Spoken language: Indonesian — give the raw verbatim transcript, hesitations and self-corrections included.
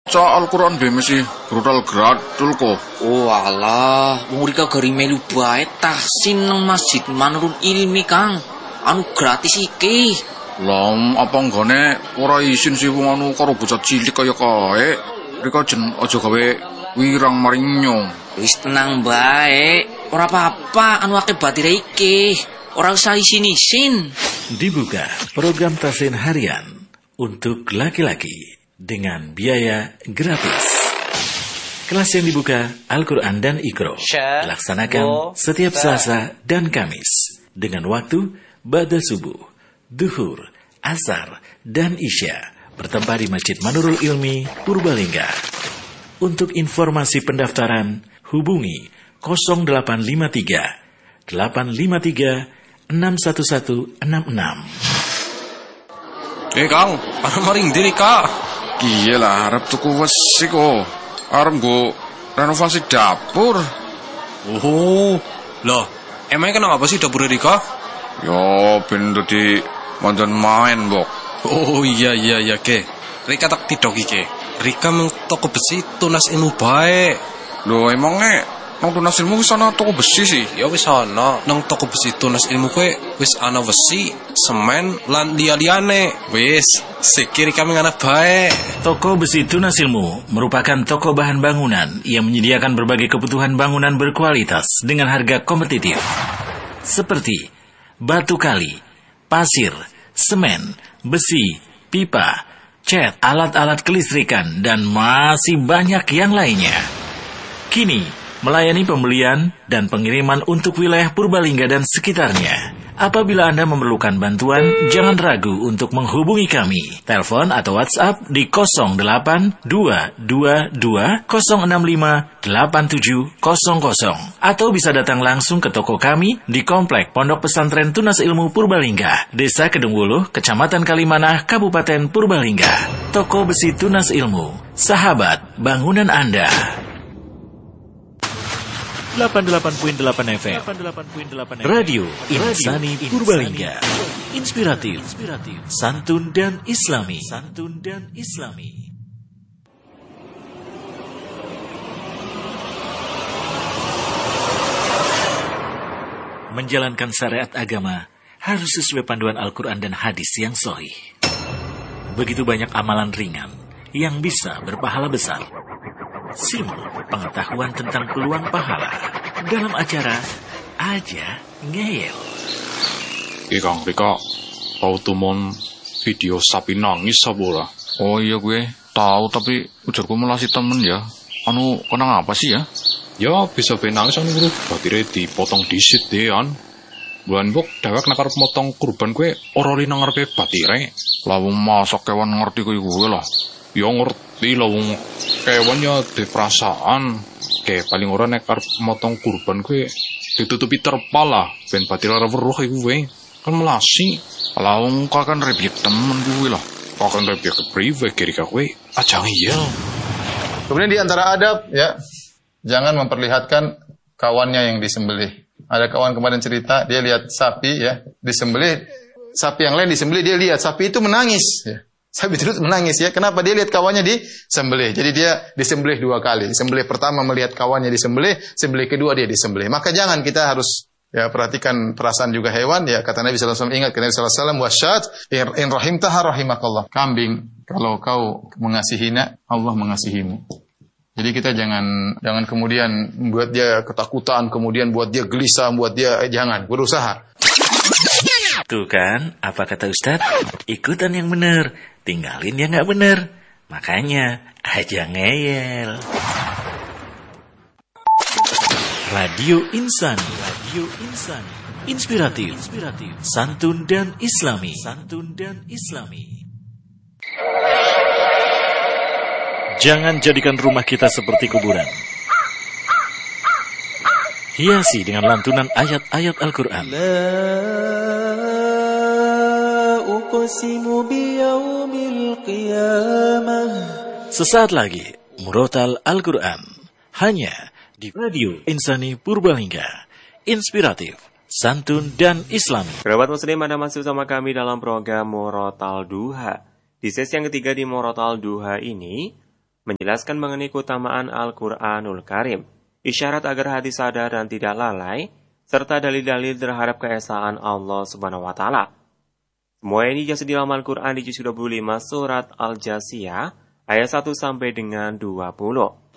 Ca Al-Quran be mesti brutal gradul kok. Oh alah, wong rika gari melu bae tahsin nang Masjid Manurul Ilmi Kang. Anu gratis iki. Lah apa nggone ora isin sih wong anu karo bocah cilik kaya kae. Rika jen aja gawe wirang maring nyong. Wis tenang bae, ora apa-apa anu akeh batire iki. Ora usah isin-isin. Dibuka program tahsin harian untuk laki-laki dengan biaya gratis. Kelas yang dibuka Al-Quran dan Iqra dilaksanakan setiap Selasa dan Kamis dengan waktu ba'da subuh, duhur, asar, dan isya bertempat di Masjid Manurul Ilmi Purbalingga. Untuk informasi pendaftaran hubungi nol delapan lima tiga delapan lima tiga enam satu satu enam enam. Eh Kang, arep maring diri Kak. Iya lah, arep tuku wesi kok. Arep nggo renovasi dapur. Oh, lah, emangnya kenapa sih dapur Rika? Yo, ben dadi mandan main, Bok. Oh iya iya iya ke. Rika tak tidok iki. Rika mung toko besi tunas ilmu bae. Lho emangnya nang tunas ilmu wis ana toko besi sih? Ya wis ana nang toko besi tunas ilmu kowe wis ana besi, semen lan liya-liyane. Wis, sikir kami anak bae. Toko Besi Tunas Ilmu merupakan toko bahan bangunan yang menyediakan berbagai kebutuhan bangunan berkualitas dengan harga kompetitif. Seperti batu kali, pasir, semen, besi, pipa, cat, alat-alat kelistrikan, dan masih banyak yang lainnya. Kini, melayani pembelian dan pengiriman untuk wilayah Purbalingga dan sekitarnya. Apabila Anda memerlukan bantuan, jangan ragu untuk menghubungi kami. Telepon atau WhatsApp di nol delapan dua dua dua nol enam lima delapan tujuh nol nol atau bisa datang langsung ke toko kami di Komplek Pondok Pesantren Tunas Ilmu Purbalingga, Desa Kedungwuluh, Kecamatan Kalimanah, Kabupaten Purbalingga. Toko Besi Tunas Ilmu, sahabat bangunan Anda. delapan puluh delapan koma delapan F M Radio Insani Purbalingga. Inspiratif, santun dan islami. Santun dan islami. Menjalankan syariat agama harus sesuai panduan Al-Quran dan hadis yang sahih. Begitu banyak amalan ringan yang bisa berpahala besar. Simak pengetahuan tentang peluang pahala dalam acara Aja Ngeyel. Iki Kang Rika, tau tumon video sapi nangis apa ora? Oh iya gue tahu tapi ujarku melasi temen ya. Anu kenang apa sih ya? Ya bisa be nangis anu bro, batire dipotong disit dean. Bulan bok dewek nak arep motong kurban gue ora li nang ngarepe batire. Lah wong masak kewan ngerti kuwi gue lah. Ya ngerti lah wong kewan ya de perasaan. Kayak paling ora nek arep motong kurban gue ditutupi terpal lah ben batire ora weruh iku we. Kan melasi. Lah wong kok kan rebyek temen gue lah. Kok kan rebyek priwe kiri ka kowe aja ngiyel. Kemudian di antara adab ya, jangan memperlihatkan kawannya yang disembelih. Ada kawan kemarin cerita, dia lihat sapi ya, disembelih, sapi yang lain disembelih, dia lihat sapi itu menangis ya. Sapi terus menangis ya. Kenapa? Dia lihat kawannya disembelih. Jadi dia disembelih dua kali. Sembelih pertama melihat kawannya disembelih, sembelih kedua dia disembelih. Maka jangan, kita harus ya perhatikan perasaan juga hewan ya. Kata Nabi sallallahu alaihi wasallam, ingat kata Nabi sallallahu alaihi wasallam, wasyat in rahimtaha rahimakallah. Kambing kalau kau mengasihinya, Allah mengasihimu. Jadi kita jangan jangan kemudian buat dia ketakutan, kemudian buat dia gelisah, buat dia eh, jangan, berusaha. Tuh kan, apa kata Ustadz? Ikutan yang benar, tinggalin yang nggak benar. Makanya aja ngeyel. Radio Insani, Radio Insani, inspiratif, inspiratif, santun dan islami, santun dan islami. Jangan jadikan rumah kita seperti kuburan. Hiasi dengan lantunan ayat-ayat Al-Quran. Sesaat lagi, Murotal Al-Quran. Hanya di Radio Insani Purbalingga. Inspiratif, santun dan islami. Kerabat muslim, Anda masih bersama kami dalam program Murotal Duha. Di sesi yang ketiga di Murotal Duha ini, menjelaskan mengenai keutamaan Al-Quranul Karim, isyarat agar hati sadar dan tidak lalai, serta dalil-dalil terhadap keesaan Allah Subhanahu wa Ta'ala. Semua ini jasa di dalam Al-Quran di juz dua puluh lima surat Al-Jasiyah ayat satu sampai dengan dua puluh.